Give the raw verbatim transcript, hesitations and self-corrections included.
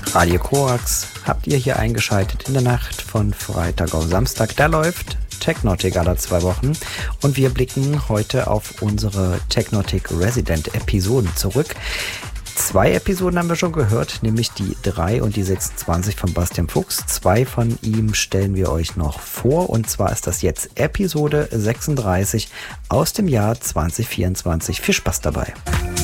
Radio Korax habt ihr hier eingeschaltet in der Nacht von Freitag auf Samstag. Da läuft Technotic alle zwei Wochen und wir blicken heute auf unsere Technotic Resident Episoden zurück. Zwei Episoden haben wir schon gehört, nämlich die drei und die sechsundzwanzig von Bastian Fuchs. Zwei von ihm stellen wir euch noch vor und zwar ist das jetzt Episode sechsunddreißig aus dem Jahr zwanzig vierundzwanzig. Viel Spaß dabei!